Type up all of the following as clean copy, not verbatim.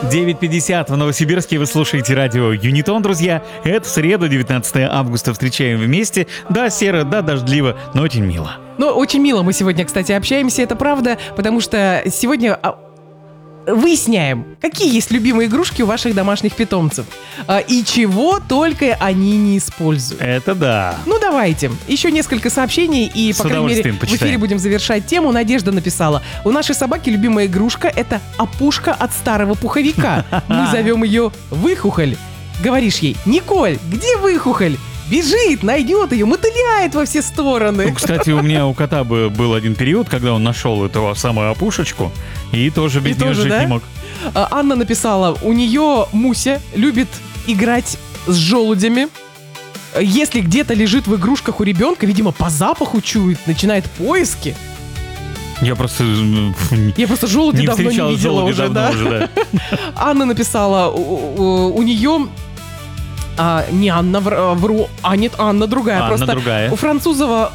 9:50 в Новосибирске. Вы слушаете радио Юнитон, друзья. Это среда, 19 августа. Встречаем вместе. Да, серо, да, дождливо, но очень мило. Ну, очень мило мы сегодня, кстати, общаемся, это правда, потому что сегодня выясняем, какие есть любимые игрушки у ваших домашних питомцев. И чего только они не используют. Это да. Ну, давайте. Еще несколько сообщений, и, по крайней мере, в эфире будем завершать тему. Надежда написала: у нашей собаки любимая игрушка — это опушка от старого пуховика. Мы зовем ее Выхухоль. Говоришь ей: Николь, где Выхухоль? Бежит, найдет ее, мотыляет во все стороны. Ну, кстати, у меня у кота был один период, когда он нашел эту самую опушечку, и тоже без нее жить не мог. Анна написала: у нее Муся любит играть с желудями. Если где-то лежит в игрушках у ребенка, видимо, по запаху чует, начинает поиски. Я просто желуди давно не видела уже, да. Анна написала: у нее... не Анна, вру. Нет, Анна другая. Анна другая. У Французова...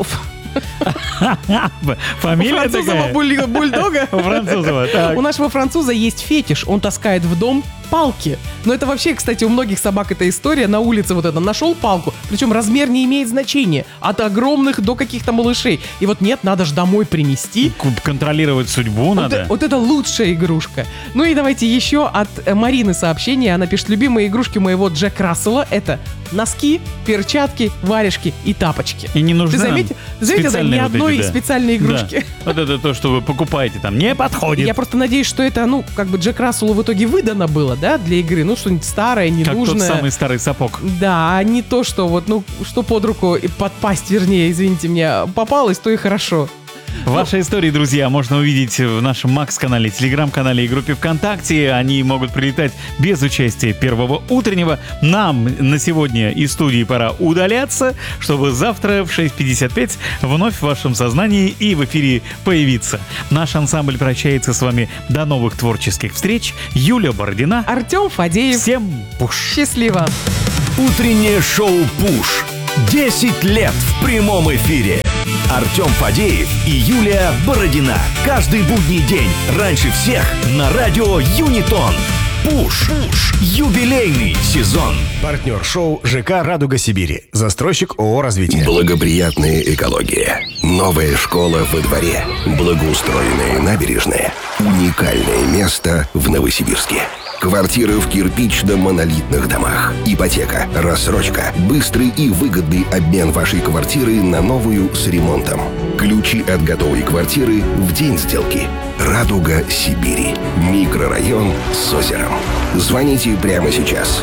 Фамилия такая? У Французова бульдога. У Французова, так. У нашего француза есть фетиш. Он таскает в дом палки. Но это вообще, кстати, у многих собак эта история. На улице вот это. Нашел палку. Причем размер не имеет значения. От огромных до каких-то малышей. И вот нет, надо же домой принести. Контролировать судьбу надо. Вот это лучшая игрушка. Ну и давайте еще от Марины сообщение. Она пишет: любимые игрушки моего Джек Рассела — это носки, перчатки, варежки и тапочки. И не нужно. Ты заметил, ни одной специальной игрушки. Да. Вот это то, что вы покупаете, там не подходит. Я просто надеюсь, что это, Джек Расселу в итоге выдано было, да, для игры. Ну, что-нибудь старое, ненужное. Как тот самый старый сапог. Да, а не то, что что под руку и под пасть, вернее, извините меня, попалось, то и хорошо. Ваши истории, друзья, можно увидеть в нашем Макс-канале, Телеграм-канале и группе ВКонтакте. Они могут прилетать без участия первого утреннего. Нам на сегодня из студии пора удаляться, чтобы завтра в 6:55 вновь в вашем сознании и в эфире появиться. Наш ансамбль прощается с вами до новых творческих встреч. Юля Бородина, Артем Фадеев. Всем пуш! Счастливо! Утреннее шоу «Пуш». 10 лет в прямом эфире. Артем Фадеев и Юлия Бородина. Каждый будний день раньше всех на радио Юнитон. Пуш. Юбилейный сезон. Партнер шоу ЖК «Радуга Сибири». Застройщик ООО «Развитие». Благоприятная экология. Новая школа во дворе. Благоустроенные набережные. Уникальное место в Новосибирске. Квартиры в кирпично-монолитных домах. Ипотека, рассрочка, быстрый и выгодный обмен вашей квартиры на новую с ремонтом. Ключи от готовой квартиры в день сделки. «Радуга Сибири». Микрорайон с озером. Звоните прямо сейчас.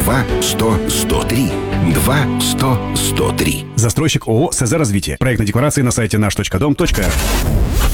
2-100-103. 2-100-103. Застройщик ООО «СЗ Развитие». Проектная декларация на сайте наш.дом.ру.